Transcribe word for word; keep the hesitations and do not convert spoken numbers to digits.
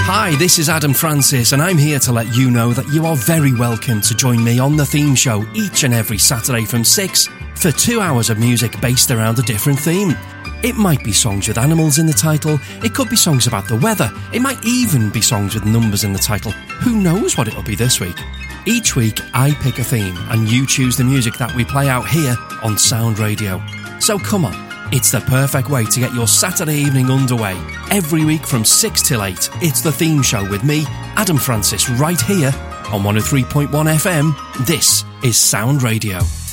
Hi, this is Adam Francis, and I'm here to let you know that you are very welcome to join me on the theme show each and every Saturday from six for two hours of music based around a different theme. It might be songs with animals in the title, it could be songs about the weather, it might even be songs with numbers in the title. Who knows what it'll be this week? Each week, I pick a theme, and you choose the music that we play out here on Sound Radio. So come on. It's the perfect way to get your Saturday evening underway. Every week from six till eight, it's the theme show with me, Adam Francis, right here on one oh three point one F M. This is Sound Radio.